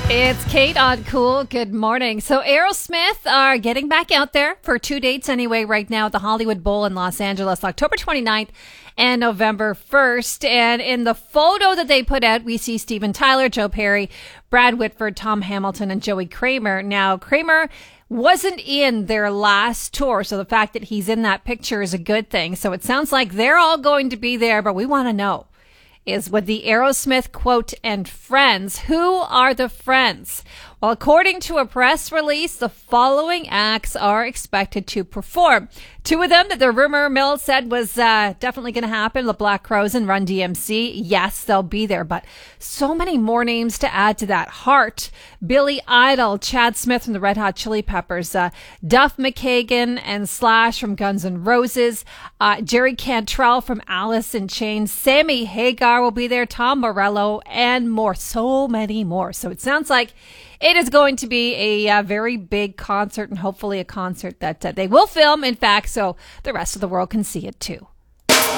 It's Kate on Cool. Good morning. So Aerosmith are getting back out there for 2 dates anyway right now at the Hollywood Bowl in Los Angeles, October 29th and November 1st. And in the photo that they put out, we see Steven Tyler, Joe Perry, Brad Whitford, Tom Hamilton, and Joey Kramer. Now, Kramer wasn't in their last tour, so the fact that he's in that picture is a good thing. So it sounds like they're all going to be there, but we want to know, is with the Aerosmith quote and friends. Who are the friends? Well, according to a press release, the following acts are expected to perform. Two of them that the rumor mill said was definitely going to happen, the Black Crowes and Run DMC. Yes, they'll be there, but so many more names to add to that. Heart, Billy Idol, Chad Smith from the Red Hot Chili Peppers, Duff McKagan and Slash from Guns N' Roses, Jerry Cantrell from Alice in Chains, Sammy Hagar will be there, Tom Morello, and more. So many more. So it sounds like it is going to be a very big concert, and hopefully a concert that they will film, in fact, so the rest of the world can see it too.